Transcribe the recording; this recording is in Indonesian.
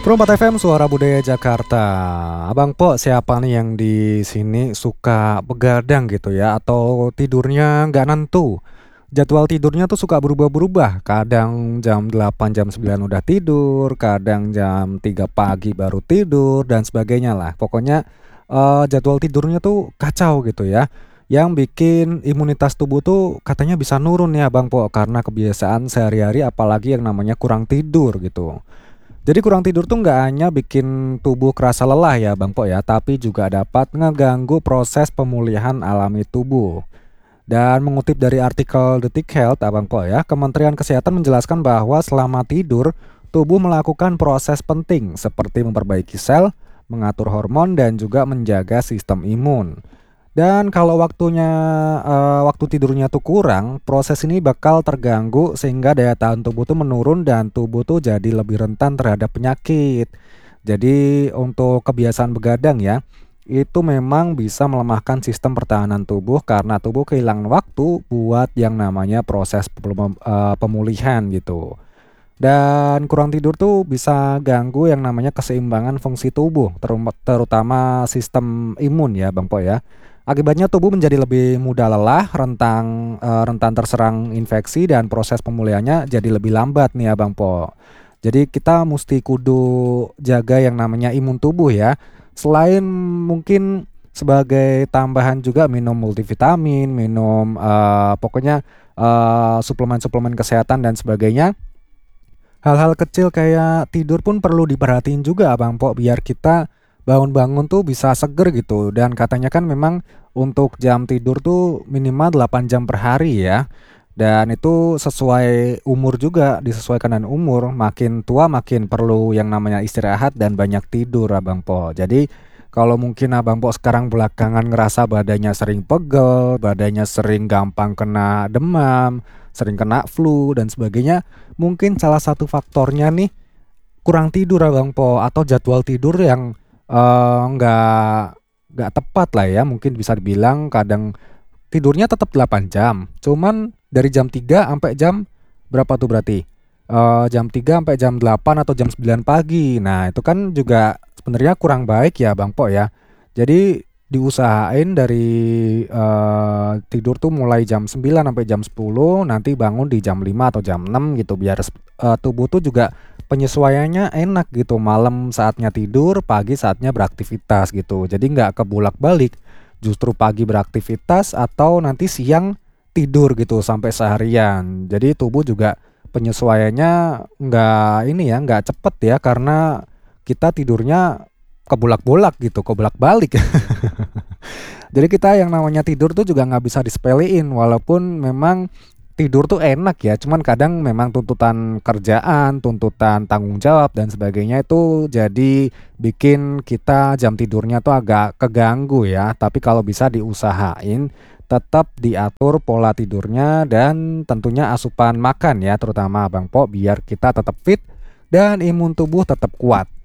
94 FM Suara Budaya Jakarta. Abang Po, siapa nih yang di sini suka begadang gitu ya, atau tidurnya nggak nentu? Jadwal tidurnya tuh suka berubah-berubah. Kadang jam 8, jam 9 udah tidur, kadang jam 3 pagi baru tidur dan sebagainya lah. Pokoknya jadwal tidurnya tuh kacau gitu ya. Yang bikin imunitas tubuh tuh katanya bisa nurun ya Bang Po, karena kebiasaan sehari-hari apalagi yang namanya kurang tidur gitu. Jadi kurang tidur tuh nggak hanya bikin tubuh kerasa lelah ya Bang Po ya, tapi juga dapat ngeganggu proses pemulihan alami tubuh. Dan mengutip dari artikel Detik Health Abang Po ya, Kementerian Kesehatan menjelaskan bahwa selama tidur, tubuh melakukan proses penting seperti memperbaiki sel, mengatur hormon dan juga menjaga sistem imun. Dan kalau waktu tidurnya tuh kurang, proses ini bakal terganggu sehingga daya tahan tubuh tuh menurun dan tubuh tuh jadi lebih rentan terhadap penyakit. Jadi untuk kebiasaan begadang ya, itu memang bisa melemahkan sistem pertahanan tubuh karena tubuh kehilangan waktu buat yang namanya proses pemulihan gitu. Dan kurang tidur tuh bisa ganggu yang namanya keseimbangan fungsi tubuh, terutama sistem imun ya Bang Po ya. Akibatnya tubuh menjadi lebih mudah lelah, rentan terserang infeksi dan proses pemulihannya jadi lebih lambat nih ya Bang Po. Jadi kita mesti kudu jaga yang namanya imun tubuh ya. Selain mungkin sebagai tambahan juga minum multivitamin, minum pokoknya suplemen-suplemen kesehatan dan sebagainya. Hal-hal kecil kayak tidur pun perlu diperhatiin juga Bang Po, biar kita bangun-bangun tuh bisa seger gitu. Dan katanya kan memang untuk jam tidur tuh minimal 8 jam per hari ya. Dan itu sesuai umur juga, disesuaikan dengan umur. Makin tua makin perlu yang namanya istirahat dan banyak tidur Abang Po. Jadi kalau mungkin Abang Po sekarang belakangan ngerasa badannya sering pegel, badannya sering gampang kena demam, sering kena flu dan sebagainya, mungkin salah satu faktornya nih kurang tidur Abang Po, atau jadwal tidur yang nggak tepat lah ya, mungkin bisa dibilang kadang tidurnya tetap 8 jam, cuman dari jam 3 sampai jam berapa tuh berarti? Jam 3 sampai jam 8 atau jam 9 pagi. Nah, itu kan juga sebenarnya kurang baik ya Bang Po ya. Jadi diusahain dari tidur tuh mulai jam 9 sampai jam 10, nanti bangun di jam 5 atau jam 6 gitu biar tubuh tuh juga penyesuaiannya enak gitu. Malam saatnya tidur, pagi saatnya beraktivitas gitu. Jadi nggak kebulak-balik. Justru pagi beraktivitas atau nanti siang tidur gitu sampai seharian. Jadi tubuh juga penyesuaiannya nggak cepet ya karena kita tidurnya kebolak-bolak gitu, kebolak-balik. Jadi kita yang namanya tidur tuh juga nggak bisa disepelein walaupun memang tidur tuh enak ya, cuman kadang memang tuntutan kerjaan, tuntutan tanggung jawab dan sebagainya itu jadi bikin kita jam tidurnya tuh agak keganggu ya. Tapi kalau bisa diusahain tetap diatur pola tidurnya dan tentunya asupan makan ya, terutama Bang Po biar kita tetap fit dan imun tubuh tetap kuat.